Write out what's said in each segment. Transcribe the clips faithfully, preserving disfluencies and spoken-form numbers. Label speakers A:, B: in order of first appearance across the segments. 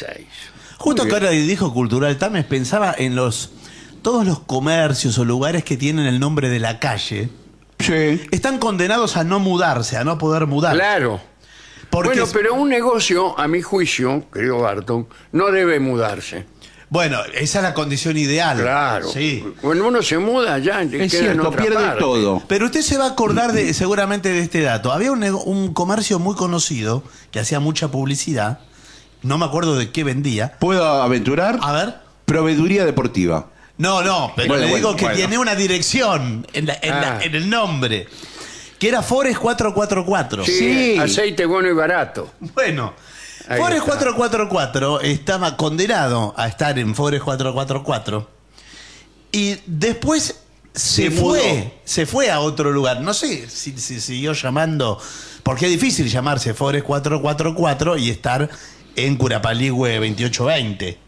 A: seis.
B: Justo que ahora dijo Cultural Tames, pensaba en los todos los comercios o lugares que tienen el nombre de la calle.
C: Sí.
B: Están condenados a no mudarse, a no poder mudarse.
A: Claro.
B: Porque
A: Bueno,
B: es-
A: pero un negocio, a mi juicio, querido Barton, no debe mudarse.
B: Bueno, esa es la condición ideal.
A: Claro.
B: Sí.
A: Cuando uno se muda ya queda
C: Es
A: en
C: cierto,
A: otra
C: pierde
A: parte.
C: todo.
B: Pero usted se va a acordar de, seguramente de este dato. Había un, nego- un comercio muy conocido que hacía mucha publicidad. No me acuerdo de qué vendía.
C: ¿Puedo aventurar?
B: A ver.
C: Proveeduría deportiva.
B: No, no, pero
C: Bueno,
B: le digo
C: bueno,
B: que
C: bueno.
B: tiene una dirección en, la- en, la-
A: Ah.
B: en el nombre. Que era Forest cuatrocientos cuarenta y cuatro.
A: Sí,
C: Sí.
A: aceite bueno y barato.
B: Bueno,
A: Ahí
B: Forest
A: está.
B: cuatrocientos cuarenta y cuatro estaba condenado a estar en Forest cuatrocientos cuarenta y cuatro y después se,
C: Se mudó.
B: fue, se fue a otro lugar. No sé si se siguió llamando, porque es difícil llamarse Forest cuatrocientos cuarenta y cuatro y estar en Curapaligüe veintiocho veinte.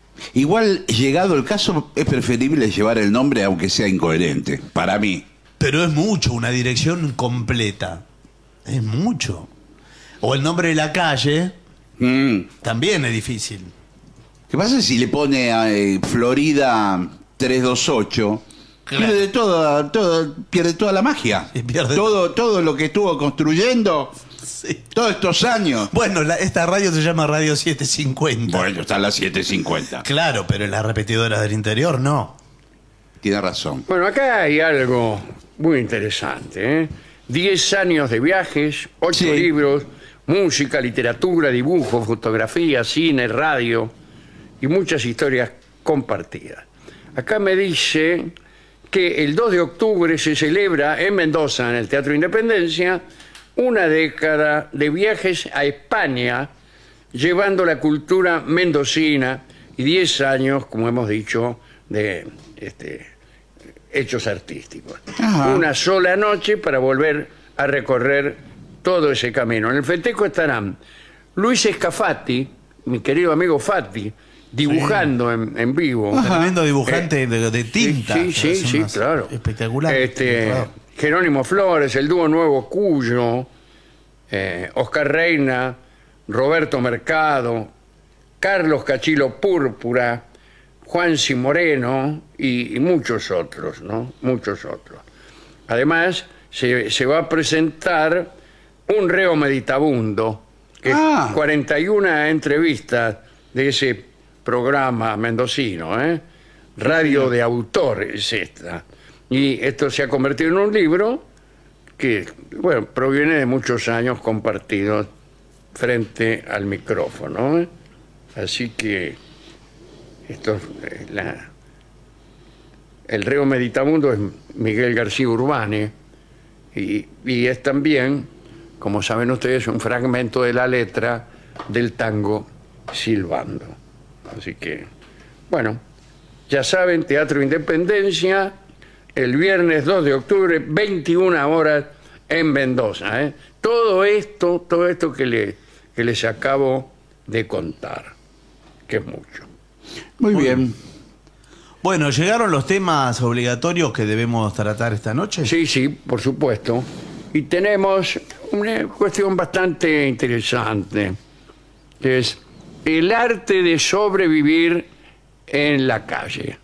C: Igual, llegado el caso, es preferible llevar el nombre aunque sea incoherente, para mí.
B: Pero es mucho, una dirección completa. Es mucho. O el nombre de la calle,
C: Mm.
B: también es difícil.
C: ¿Qué pasa si le pone a eh, Florida trescientos veintiocho?
B: Claro.
C: Pierde toda, toda, pierde toda la magia.
B: Y pierde
C: todo, todo lo que estuvo construyendo
B: Sí.
C: todos estos años.
B: Bueno, la- esta radio se llama Radio setecientos cincuenta.
C: Bueno, está a las siete cincuenta.
B: Claro, pero en las repetidoras del interior no.
C: Tiene razón.
A: Bueno, acá hay algo muy interesante. ¿eh? Diez años de viajes, ocho
C: Sí.
A: libros, música, literatura, dibujo, fotografía, cine, radio y muchas historias compartidas. Acá me dice que el dos de octubre se celebra en Mendoza, en el Teatro Independencia, una década de viajes a España, llevando la cultura mendocina y diez años, como hemos dicho, de este, hechos artísticos.
C: Ajá.
A: Una sola noche para volver a recorrer todo ese camino. En el festejo estarán Luis Escafati, mi querido amigo Fati, dibujando en, en vivo.
B: Tremendo dibujante de, de tinta.
A: Sí, sí,
B: Hace
A: sí,
B: unas-
A: claro.
B: Espectacular.
A: Este, Jerónimo Flores, el dúo Nuevo Cuyo, eh, Oscar Reina, Roberto Mercado, Carlos Cachilo Púrpura, Juansi Moreno y, y muchos otros, ¿no? Muchos otros. Además, se, se va a presentar un reo meditabundo, que
C: Ah.
A: es cuarenta y una entrevistas de ese programa mendocino, ¿eh? Radio de autor es esta. Y esto se ha convertido en un libro que, bueno, proviene de muchos años compartidos frente al micrófono, ¿eh? Así que esto, eh, la- el reo meditabundo es Miguel García Urbane y, y es también, como saben ustedes, un fragmento de la letra del tango Silbando. Así que, bueno, ya saben, Teatro Independencia, el viernes dos de octubre, veintiuna horas en Mendoza. ¿eh? Todo esto, todo esto que, le, que les acabo de contar, que es mucho.
C: Muy bien.
B: Bueno, ¿llegaron los temas obligatorios que debemos tratar esta noche?
A: Sí, sí, por supuesto. Y tenemos una cuestión bastante interesante, que es el arte de sobrevivir en la calle.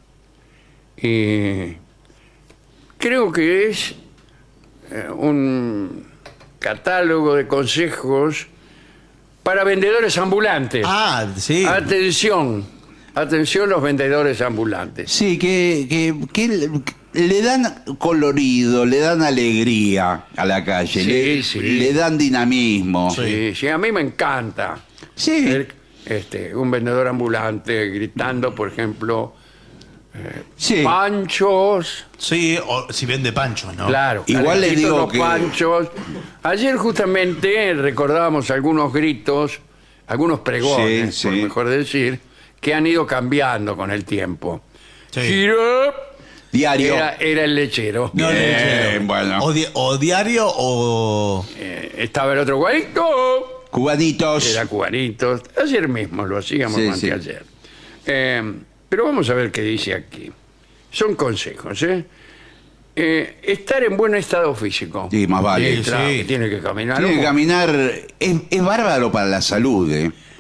A: Y creo que es eh, un catálogo de consejos para vendedores ambulantes.
B: Ah, sí.
A: Atención, atención los vendedores ambulantes.
C: Sí, que, que, que le- le dan colorido, le dan alegría a la calle,
A: Sí,
C: le,
A: sí.
C: le dan dinamismo.
A: Sí, sí, a mí me encanta.
C: Sí.
A: ver, este, un vendedor ambulante gritando, por ejemplo,
C: Sí.
A: panchos.
B: Sí, o si vende panchos, ¿no?
A: Claro,
C: Igual le
A: calentitos
C: digo
A: los
C: que-
A: panchos. Ayer justamente recordábamos algunos gritos, algunos pregones,
C: Sí,
A: por
C: sí.
A: mejor decir, que han ido cambiando con el tiempo.
B: Sí.
A: Girop,
C: Diario.
A: Era, era el lechero.
B: No,
C: Bien,
B: lechero.
C: bueno.
B: O, di- o diario o...
A: Eh, estaba el otro guarito.
C: Cubanitos.
A: Era cubanitos. Ayer mismo lo hacíamos,
C: Sí,
A: más
C: sí.
A: que ayer. Eh, pero vamos a ver qué dice aquí. Son consejos, ¿eh? Eh, estar en buen estado físico.
C: Sí, más vale.
A: Sí, claro,
B: Sí.
A: que tiene que caminar.
C: Tiene que
A: un-
C: caminar. Es, es bárbaro para la salud, ¿eh?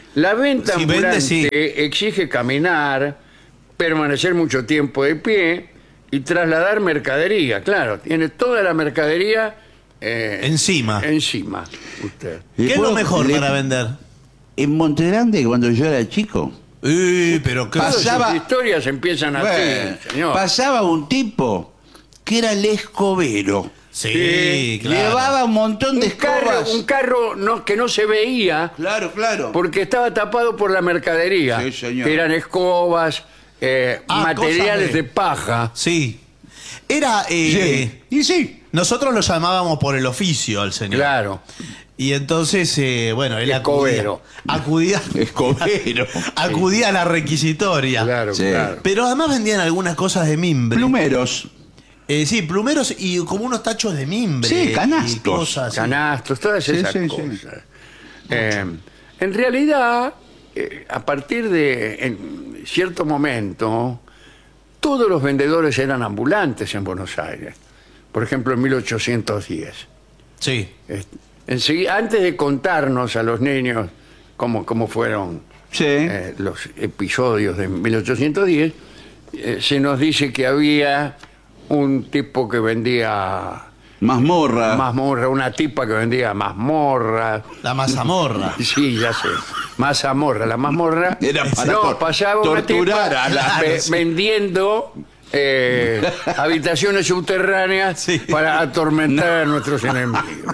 A: La venta
B: Si
A: ambulante
B: vende, sí.
A: exige caminar, permanecer mucho tiempo de pie y trasladar mercadería. Claro, tiene toda la mercadería eh,
B: Encima.
A: Encima, usted.
B: ¿Qué es lo
C: Después,
B: mejor
C: le-
B: para vender?
C: En Montegrande, cuando yo era chico,
B: Uy, pero qué...
A: Todas
C: Pasaba-
A: sus historias empiezan así,
C: bueno,
A: señor.
C: pasaba un tipo que era el escobero.
B: Sí,
A: Sí,
B: claro.
C: Llevaba un montón de
A: un carro,
C: escobas.
A: un carro no, que no se veía
C: Claro, claro.
A: porque estaba tapado por la mercadería.
C: Sí, señor.
A: Que eran escobas, eh,
B: Ah,
A: materiales
B: cosas de-
A: de paja.
B: Sí. Era... eh,
C: Sí. Y sí.
B: Nosotros lo llamábamos por el oficio al señor.
A: Claro.
B: Y entonces, eh, bueno, él acudía,
A: Escobero.
B: acudía,
C: Escobero.
B: acudía a la requisitoria.
A: Claro,
C: Sí.
A: claro.
B: Pero además vendían algunas cosas de mimbre.
C: Plumeros.
B: Eh, sí, plumeros y como unos tachos de mimbre.
C: Sí,
B: y
C: canastos.
B: cosas.
A: Canastos, todas
C: Sí,
A: esas
C: sí, sí.
A: cosas. Eh, en realidad, eh, a partir de en cierto momento, todos los vendedores eran ambulantes en Buenos Aires. Por ejemplo, en mil ochocientos diez.
B: Sí.
A: Eh, enseguida- antes de contarnos a los niños cómo, cómo fueron
C: Sí.
A: eh, los episodios de mil ochocientos diez, eh, se nos dice que había un tipo que vendía
C: Mazmorra.
A: mazmorra, una tipa que vendía mazmorra.
B: La mazamorra.
A: Sí, ya sé. Mazamorra, la mazmorra.
C: Era para
A: no,
C: tor-
A: pasaba una
C: torturar
A: tipa
C: a la-
A: ve-
B: Claro, sí.
A: vendiendo eh, habitaciones subterráneas
B: Sí.
A: para atormentar a nuestros enemigos.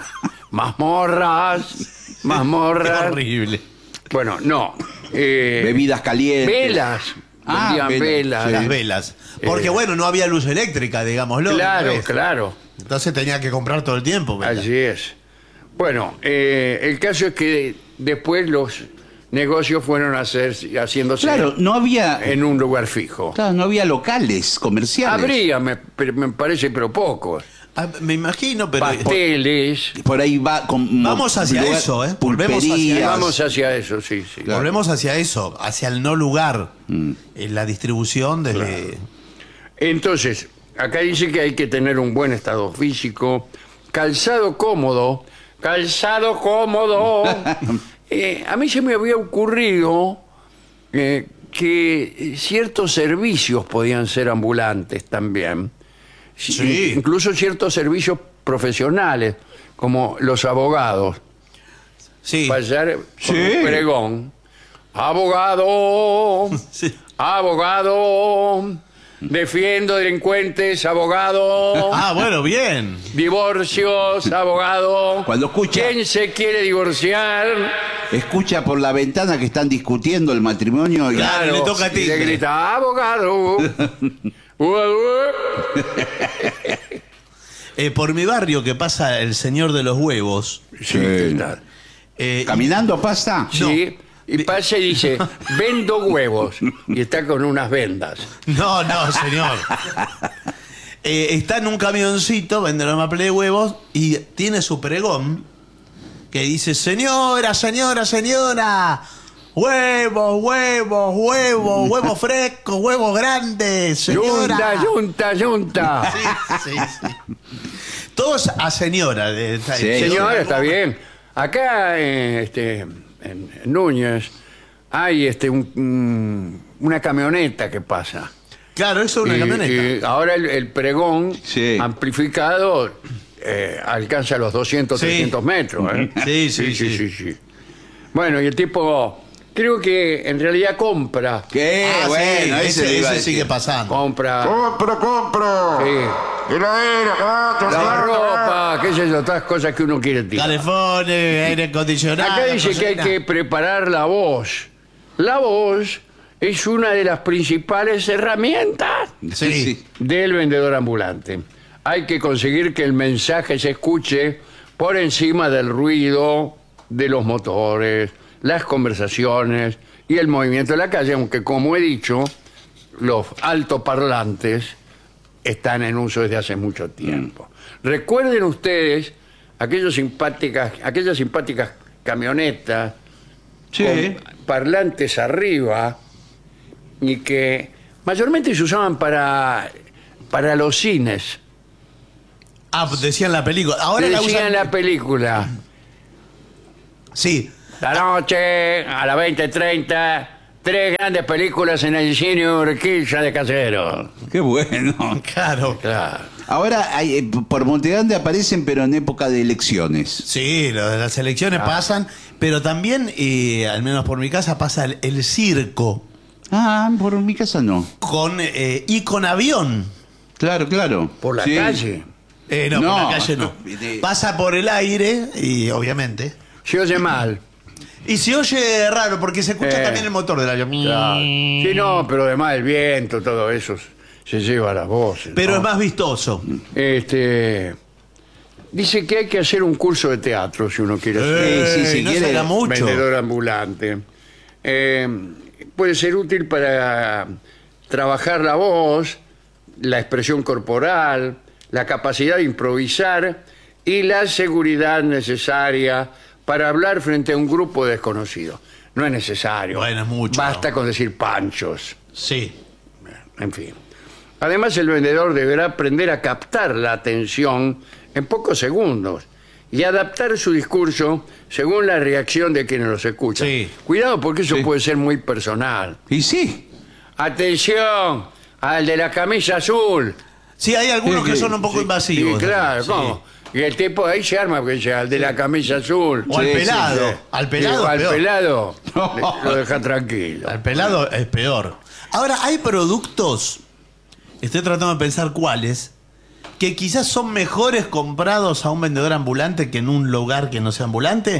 A: Mazmorras,
B: Qué
A: mazmorras.
B: horrible.
A: Bueno, no. eh,
C: Bebidas calientes.
A: velas.
C: Ah,
A: Vendían
C: velas,
A: velas.
C: sí.
B: Las velas. Porque
A: Eh,
B: bueno, no había luz eléctrica, digámoslo.
A: Claro,
B: ¿no es?
A: claro.
B: Entonces tenía que comprar todo el tiempo. velas.
A: Así es. Bueno, eh, el caso es que después los negocios fueron a hacer, haciéndose
C: Claro, no había.
A: en un lugar fijo.
C: Claro, no había locales comerciales.
A: Habría, me, pero me parece, pero pocos.
B: Ah, me imagino, pero...
A: Pasteles.
C: Por ahí va. Con,
B: Vamos hacia
C: lugar-
B: eso, ¿eh? Volvemos hacia
C: pulperías.
B: eso.
A: Vamos hacia eso, sí, sí.
C: Claro.
B: Volvemos hacia eso, hacia el no lugar.
C: Mm.
B: En la distribución desde...
A: Entonces, acá dice que hay que tener un buen estado físico, calzado cómodo, calzado cómodo. Eh, a mí se me había ocurrido eh, que ciertos servicios podían ser ambulantes también. Si-
B: Sí.
A: Incluso ciertos servicios profesionales, como los abogados.
B: Sí.
A: Pasar con
C: Sí.
A: un pregón. Abogado,
B: Sí.
A: abogado, defiendo delincuentes, abogado.
B: Ah, bueno, bien.
A: Divorcios, abogado.
C: Cuando escucha-
A: ¿Quién se quiere divorciar?
C: Escucha por la ventana que están discutiendo el matrimonio. y-
B: Claro. le toca
A: y
B: timbre.
A: le grita, abogado. Uh, uh.
B: Eh, por mi barrio que pasa el señor de los huevos.
A: Sí, está.
B: eh,
C: ¿Caminando pasa?
A: Sí, y pasa y dice, vendo huevos. Y está con unas vendas.
B: No, no, señor. Eh, está en un camioncito, vende la maple de huevos y tiene su pregón que dice, señora, señora, señora, huevos, huevos, huevos, huevos frescos, huevos grandes, señora.
A: Yunta, yunta, yunta.
B: Sí, sí, sí. Todos a señora. de- está-
C: Sí.
A: Señora, está bien. Acá eh, este, en Núñez hay este, un- un- una camioneta que pasa.
B: Claro, eso es una
A: Y-
B: camioneta.
A: y ahora el, el pregón
C: Sí.
A: amplificado eh, alcanza los doscientos,
B: Sí.
A: trescientos metros. ¿eh?
B: Sí, sí,
A: sí,
B: sí.
A: sí, sí. Bueno, y el tipo, creo que en realidad compra.
C: ¿Qué?
B: Ah, sí,
C: bueno, ese,
B: ese,
C: le iba a
B: ese
C: decir.
B: sigue pasando.
A: Compra
D: Compro, compro.
A: sí,
D: Heladera, gato,
A: la ropa, qué sé yo, todas cosas que uno quiere tirar.
B: Calefones, aire acondicionado.
A: Acá dice que hay
B: cocina.
A: que preparar la voz. La voz es una de las principales herramientas
B: Sí.
A: del vendedor ambulante. Hay que conseguir que el mensaje se escuche por encima del ruido de los motores, las conversaciones y el movimiento de la calle, aunque como he dicho, los altoparlantes están en uso desde hace mucho tiempo. Recuerden ustedes aquellos simpáticas, aquellas simpáticas camionetas
C: Sí.
A: con parlantes arriba y que mayormente se usaban para, para los cines.
B: Ah, decían la película. Ahora la
A: Decían
B: usan.
A: en la película,
B: Sí.
A: La noche, a las veinte treinta, tres grandes películas en el cine Urquiza de Casero.
C: Qué bueno.
B: Claro.
A: Claro.
C: Ahora, hay, eh, por Montegrande aparecen, pero en época de elecciones.
B: Sí, lo de las elecciones pasan, pero también, eh, al menos por mi casa, pasa el, el circo
C: Ah, por mi casa no.
B: con eh, y con avión.
C: Claro, claro.
A: Por la
C: Sí.
A: calle.
B: Eh, no,
C: No.
B: por la calle no.
C: De-
B: Pasa por el aire y obviamente.
A: Se oye mal.
B: Y se oye raro porque se escucha
A: Eh,
B: también el motor del avión.
A: Claro. Sí, no, pero además el viento, todo eso se lleva a las voces.
B: Pero
A: ¿no?
B: es más vistoso.
A: Este, dice que hay que hacer un curso de teatro si uno quiere ser
B: Eh,
C: sí, sí,
B: no
C: quiere-
B: será mucho.
A: vendedor ambulante. Eh, puede ser útil para trabajar la voz, la expresión corporal, la capacidad de improvisar y la seguridad necesaria para hablar frente a un grupo desconocido. No es necesario.
B: Bueno, es mucho.
A: Basta con decir panchos.
B: Sí.
A: En fin. Además, el vendedor deberá aprender a captar la atención en pocos segundos y adaptar su discurso según la reacción de quienes los escuchan.
B: Sí.
A: Cuidado, porque eso
C: Sí.
A: puede ser muy personal.
C: Y sí.
A: Atención al de la camisa azul.
B: Sí, hay algunos
C: Sí,
B: que
C: sí,
B: son un poco
A: Sí,
B: invasivos.
A: claro,
B: Sí.
A: ¿cómo? Y el tipo ahí se arma porque dice al de la camisa azul.
B: O al
C: Sí, sí,
B: pelado.
C: sí.
B: Al pelado.
A: Digo,
B: es
A: al
B: peor.
A: pelado le- lo deja tranquilo.
B: Al pelado es peor. Ahora, hay productos, estoy tratando de pensar cuáles, que quizás son mejores comprados a un vendedor ambulante que en un lugar que no sea ambulante,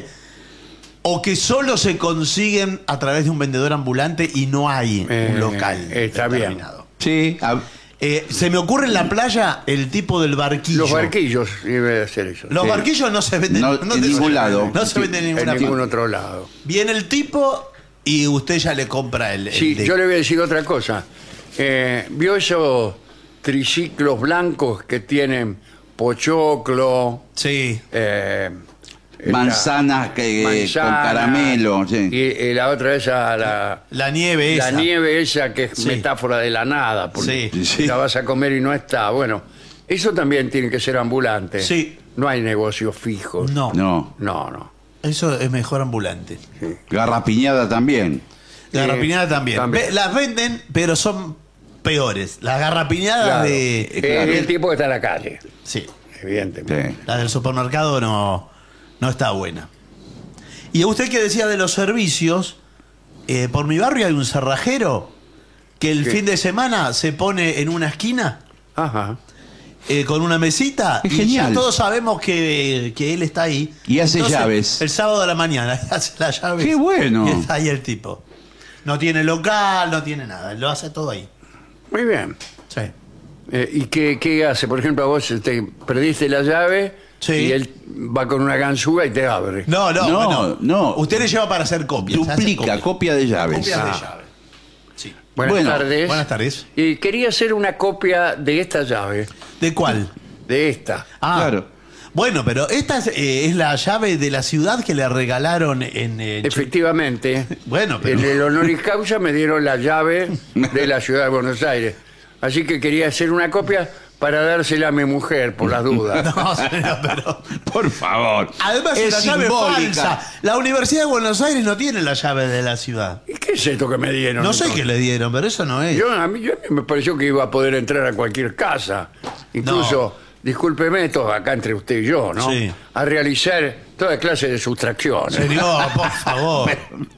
B: o que solo se consiguen a través de un vendedor ambulante y no hay
A: Eh,
B: un local
A: está bien.
B: determinado.
C: Sí. a-
B: Eh, se me ocurre en la playa el tipo del barquillo.
A: Los barquillos debe de ser eso.
B: Los
C: Sí.
B: barquillos no se venden
C: No,
B: no
C: en
B: te-
C: ningún lado.
B: No se venden en
A: En
B: ninguna
A: ningún
B: parte.
A: otro lado.
B: Viene el tipo y usted ya le compra el. el
A: Sí,
B: de-
A: yo le voy a decir otra cosa. Eh, ¿Vio esos triciclos blancos que tienen pochoclo,
B: Sí.
A: eh, esta-
C: Manzanas que,
A: manzana,
C: con caramelo. Sí.
A: y, y la otra esa, la,
B: La nieve
A: la
B: esa.
A: nieve esa que es
B: Sí.
A: metáfora de la nada, porque
B: Sí.
C: Sí.
A: la vas a comer y no está. Bueno, eso también tiene que ser ambulante.
B: Sí.
A: No hay negocios fijos.
B: No.
C: No.
A: No, no.
B: Eso es mejor ambulante.
C: Garrapiñada también.
B: La
A: Sí,
B: garrapiñada también.
A: también.
B: Ve- las venden, pero son peores. Las garrapiñadas
A: Claro.
B: de.
A: Eh,
C: claro.
A: el tipo que está en la calle,
B: Sí.
A: evidentemente.
C: Sí.
B: La del supermercado no, no está buena. Y usted que decía de los servicios, eh, por mi barrio hay un cerrajero que el
A: ¿Qué?
B: fin de semana se pone en una esquina
A: Ajá.
B: eh, con una mesita
C: Es
B: y
C: genial.
B: ya todos sabemos que, que él está ahí.
C: Y hace llaves.
B: El sábado de la mañana hace las llaves.
C: ¡Qué bueno!
B: Y está ahí el tipo. No tiene local, no tiene nada. Lo hace todo ahí.
A: Muy bien.
B: Sí.
A: Eh, ¿Y qué, qué hace? Por ejemplo, a vos te perdiste la llave
B: Sí.
A: y él va con una ganzúa y te abre.
B: No, no,
C: No,
B: bueno,
C: no.
B: Usted le lleva para hacer copias. hace
C: Duplica,
B: copias.
C: copia de llaves.
B: Copias de
A: Ah.
B: llave. Sí.
A: Buenas
C: Bueno,
A: tardes.
B: buenas tardes.
A: Y quería hacer una copia de esta llave.
B: ¿De cuál?
A: De esta.
B: Ah,
C: Claro.
B: Bueno, pero esta es, eh, es la llave de la ciudad que le regalaron en... eh,
A: Efectivamente.
B: Bueno, pero-
A: En el honoris causa me dieron la llave de la ciudad de Buenos Aires. Así que quería hacer una copia para dársela a mi mujer, por las dudas.
B: No, señor, pero...
C: Por favor.
B: Además
C: Es
B: es la llave
C: simbólica.
B: falsa. La Universidad de Buenos Aires no tiene la llave de la ciudad.
A: ¿Y qué es esto que me dieron?
B: No sé
A: entonces?
B: qué le dieron, pero eso no es.
A: Yo, a mí yo- me pareció que iba a poder entrar a cualquier casa. Incluso, discúlpeme, todo acá entre usted y yo, ¿no?
B: Sí.
A: A realizar toda clase de sustracciones.
B: Señor, por favor.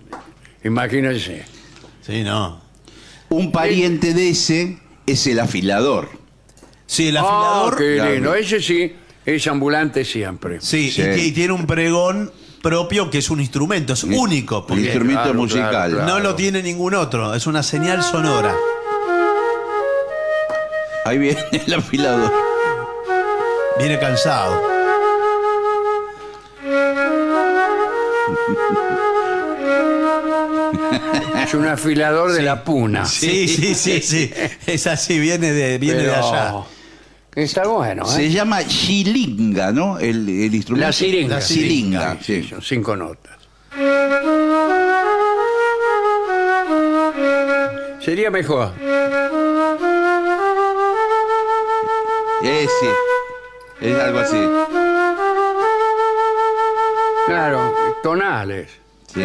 A: Imagínense.
B: Sí, no.
C: Un pariente de ese es el afilador.
B: Sí, el
A: Ah,
B: afilador...
A: qué
C: Claro.
A: lindo. Ese sí es ambulante siempre.
B: Sí,
C: Sí.
B: Y, que- y tiene un pregón propio que es un instrumento, es único.
C: El
B: Porque
C: instrumento
A: claro,
C: musical.
A: claro, claro.
B: no lo tiene ningún otro, es una señal sonora.
C: Ahí viene el afilador.
B: Viene cansado.
A: Es un afilador de la puna.
B: Sí, sí, sí, sí. Es así, viene de, viene de
A: Pero
B: allá.
A: Está bueno, ¿eh?
C: Se llama shilinga, ¿no? El, el instrumento.
A: La siringa.
C: La siringa, sí.
A: Son cinco notas. Sería mejor.
C: Ese. Es algo así.
A: Claro, tonales.
C: Sí.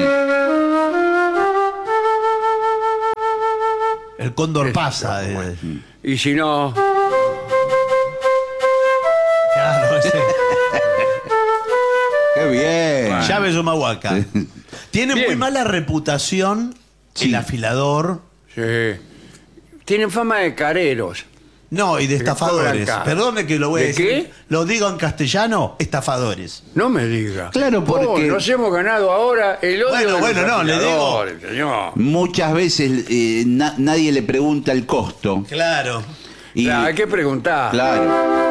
B: El cóndor pasa.
A: como
B: eh.
A: Y si no,
B: Claro, ese.
C: Qué bien.
B: Llave Yumahuaca. Tiene
A: Bien.
B: muy mala reputación
C: Sí.
B: el afilador.
A: sí. Tienen fama de careros.
B: No, y de
A: Que cobran
B: estafadores.
A: caro.
B: Perdone que lo voy a
A: ¿De
B: decir.
A: qué?
B: Lo digo en castellano, estafadores.
A: No me diga.
C: Claro, porque-
A: Oh, nos hemos ganado ahora el odio
B: Bueno,
A: de los
B: bueno, no, le digo-
A: afiladores, señor.
C: Muchas veces eh, na- nadie le pregunta el costo.
B: Claro.
C: Y,
A: Claro, hay que preguntar.
C: claro.